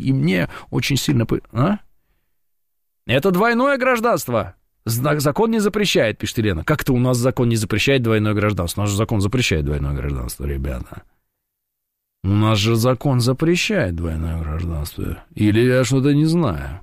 и мне очень сильно... А? Это двойное гражданство. Закон не запрещает, пишет Елена. Как-то у нас закон не запрещает двойное гражданство. У нас же закон запрещает двойное гражданство, ребята. У нас же закон запрещает двойное гражданство. Или я что-то не знаю.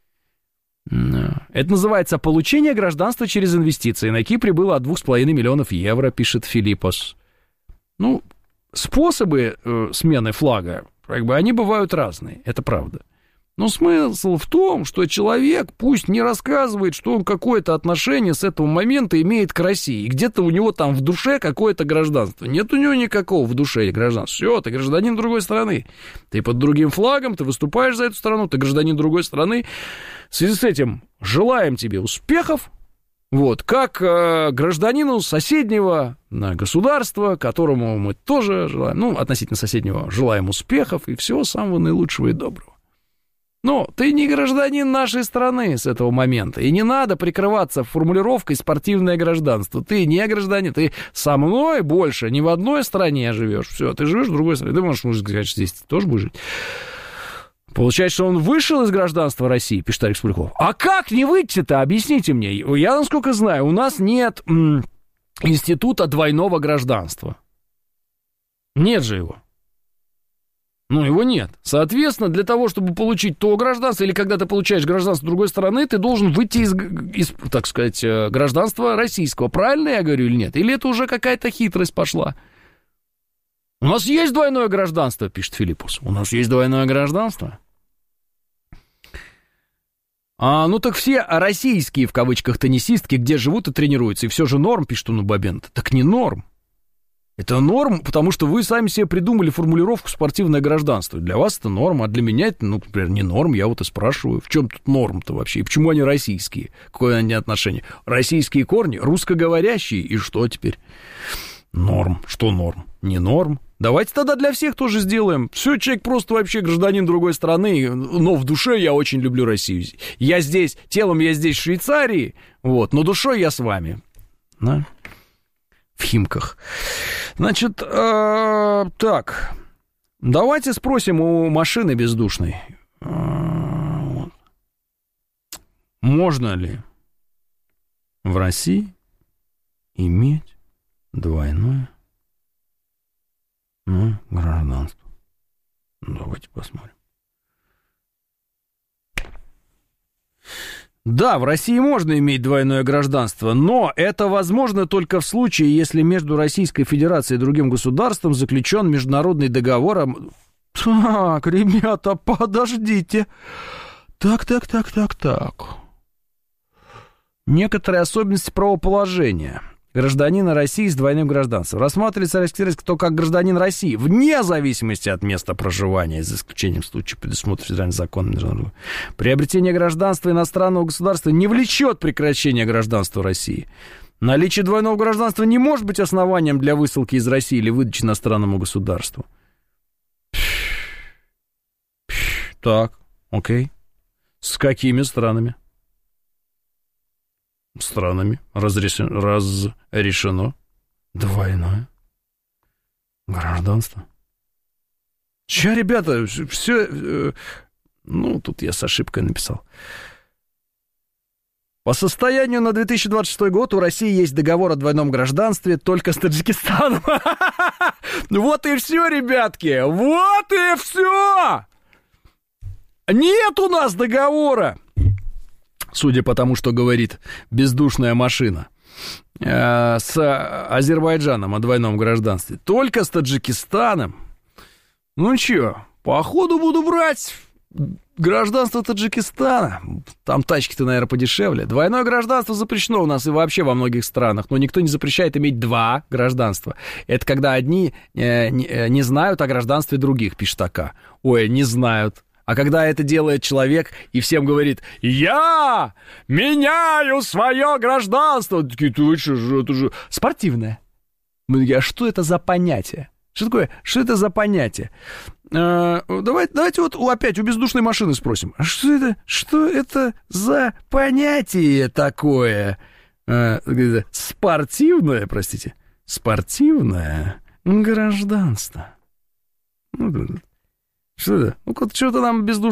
Это называется получение гражданства через инвестиции. На Кипре было от 2,5 миллионов евро, пишет Филиппос. Ну, способы смены флага, как бы, они бывают разные, это правда. Но смысл в том, что человек пусть не рассказывает, что он какое-то отношение с этого момента имеет к России. И где-то у него там в душе какое-то гражданство. Нет у него никакого в душе гражданства. Все, ты гражданин другой страны. Ты под другим флагом, ты выступаешь за эту страну, ты гражданин другой страны. В связи с этим желаем тебе успехов. Вот, как гражданину соседнего государства, которому мы тоже желаем, ну, относительно соседнего, желаем успехов и всего самого наилучшего и доброго. Но ты не гражданин нашей страны с этого момента, и не надо прикрываться формулировкой «спортивное гражданство». Ты не гражданин, ты со мной больше ни в одной стране живешь. Все, ты живешь в другой стране. Ты можешь сказать, что здесь ты тоже будешь жить. Получается, что он вышел из гражданства России, пишет Алекс Поляков. А как не выйти-то? Объясните мне. Я, насколько знаю, у нас нет института двойного гражданства. Нет же его. Ну, его нет. Соответственно, для того, чтобы получить то гражданство, или когда ты получаешь гражданство другой страны, ты должен выйти из, так сказать, гражданства российского. Правильно я говорю или нет? Или это уже какая-то хитрость пошла? У нас есть двойное гражданство, пишет Филиппус. У нас есть двойное гражданство. Ну так все российские, в кавычках, теннисистки, где живут и тренируются, и все же норм, пишет он у Бабента. Так не норм. Это норм, потому что вы сами себе придумали формулировку «спортивное гражданство». Для вас это норм, а для меня это, ну, например, не норм. Я вот и спрашиваю, в чем тут норм-то вообще? И почему они российские? Какое они отношение? Российские корни, русскоговорящие, и что теперь? Норм. Что норм? Не норм. Давайте тогда для всех тоже сделаем. Все, человек просто вообще гражданин другой страны, но в душе я очень люблю Россию. Я здесь, телом я здесь в Швейцарии, вот, но душой я с вами. Да? В Химках. Значит, так, давайте спросим у машины бездушной, можно ли в России иметь двойное гражданство. Давайте посмотрим. Да, в России можно иметь двойное гражданство, но это возможно только в случае, если между Российской Федерацией и другим государством заключен международный договор. Так, ребята, подождите. Так. Некоторые особенности правоположения гражданина России с двойным гражданством рассматривается Российской Федерацией кто как гражданин России, вне зависимости от места проживания, за исключением случаев, предусмотренных федеральным законом. Приобретение гражданства иностранного государства не влечет прекращения гражданства России. Наличие двойного гражданства не может быть основанием для высылки из России или выдачи иностранному государству. Так, окей. С какими странами? Странами разрешено двойное гражданство. Сейчас, ребята, все... Ну, тут я с ошибкой написал. По состоянию на 2026 год у России есть договор о двойном гражданстве только с Таджикистаном. Вот и все, ребятки, вот и все. Нет у нас договора. Судя по тому, что говорит бездушная машина, с Азербайджаном о двойном гражданстве. Только с Таджикистаном. Ну чё, походу буду брать гражданство Таджикистана. Там тачки-то, наверное, подешевле. Двойное гражданство запрещено у нас и вообще во многих странах, но никто не запрещает иметь два гражданства. Это когда одни не знают о гражданстве других, пишет АК. Ой, не знают. А когда это делает человек и всем говорит: «Я меняю свое гражданство», такие: «Ты что, это же спортивное». А что это за понятие? Что такое? Что это за понятие? Давайте вот опять у бездушной машины спросим. А что это за понятие такое? Спортивное, простите. Спортивное гражданство. Что это? Ну, что-то нам бездушно